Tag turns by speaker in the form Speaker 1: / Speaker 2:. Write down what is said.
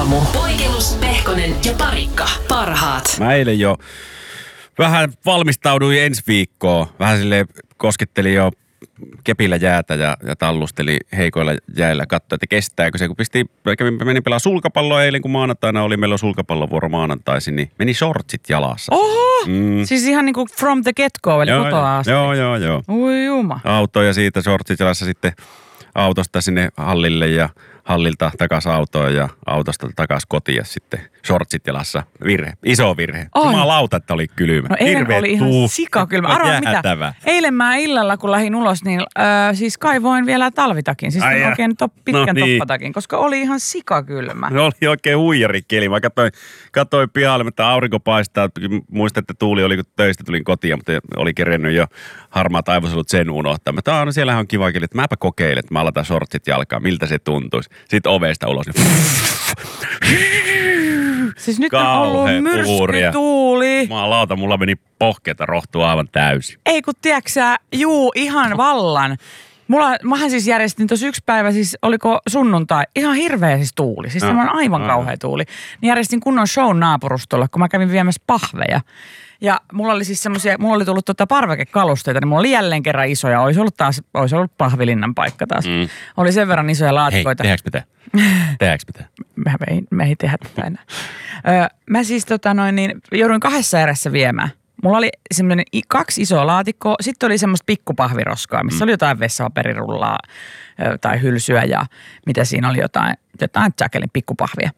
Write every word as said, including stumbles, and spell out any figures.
Speaker 1: aamu. Poikilus, Pehkonen ja Parikka. Parhaat.
Speaker 2: Mä eilen jo vähän valmistauduin ensi viikkoon. Vähän silleen koskettelin jo kepillä jäätä ja, ja tallusteli heikoilla jäillä. Katsoin, että kestääkö se. Kun pisti, menin pelaa sulkapalloa eilen, kun maanantaina oli. Meillä on sulkapallovuoro maanantaisin, niin meni shortsit jalassa.
Speaker 3: Oho! Mm. Siis ihan niin kuin from the get-go, eli kotoa asti.
Speaker 2: Joo, joo, joo.
Speaker 3: Ui juma.
Speaker 2: Auto ja siitä shortsit jalassa sitten autosta sinne hallille ja hallilta takaisin autoon ja autosta takaisin kotiin ja sitten shortsit jalassa. Virhe. Iso virhe. Jumalauta, että oli kylmä.
Speaker 3: No eilen
Speaker 2: Hirveet
Speaker 3: oli ihan
Speaker 2: tuu.
Speaker 3: sikakylmä. Arvaa mitä? Eilen mä illalla, kun lähdin ulos, niin äh, siis kaivoin vielä talvitakin. Siis
Speaker 2: Ai
Speaker 3: oikein top, pitkän
Speaker 2: no niin.
Speaker 3: toppatakin, koska oli ihan sikakylmä.
Speaker 2: No oli oikein huijarikeli. Mä katsoin, katsoin pihalle, että aurinko paistaa. Muistan, että tuuli oli, kun töistä tulin kotiin, mutta oli kerennyt jo harmaat aivosolut sen unohtaa. Mä taas, no siellähän on kiva keli, että mäpä kokeilen, että mä aloitan shortsit jalkaan, miltä se tuntuisi. Sitten ovesta ulos.
Speaker 3: Siis nyt on ollut myrskytuuli.
Speaker 2: Maalauta, mulla meni pohkeita rohtuu aivan täysin.
Speaker 3: Ei kun tiedätkö juu, ihan vallan. Mulla, mähän siis järjestin tuossa yksi päivä, siis oliko sunnuntai, ihan hirveä siis tuuli. Siis tämä on aivan kauhea tuuli. Niin järjestin kunnon show naapurustolla, kun mä kävin viemässä pahveja. Ja mulla oli siis semmosia, mulla oli tullut tota parvekekalusteita, niin mulla oli jälleen kerran isoja. Olisi ollut taas, olisi ollut pahvilinnan paikka taas. Mm. Oli sen verran isoja laatikoita.
Speaker 2: Hei, tehdäänkö mitä? Tehdäänkö mitä?
Speaker 3: Mä ei, me ei tehdä tätä enää. Öö, mä siis tota noin niin, jouduin kahdessa erässä viemään. Mulla oli semmoinen kaksi isoa laatikkoa, sitten oli semmoista pikkupahviroskaa, missä mm. oli jotain vessapaperirullaa tai hylsyä ja mitä siinä oli jotain, jotain tsäkelin pikkupahvia.